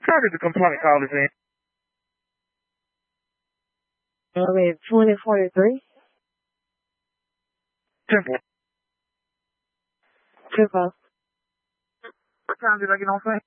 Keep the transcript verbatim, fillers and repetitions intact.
How did the complaint call is in? I mean, twenty forty-three. Temple. Tempo. What time did I get on scene?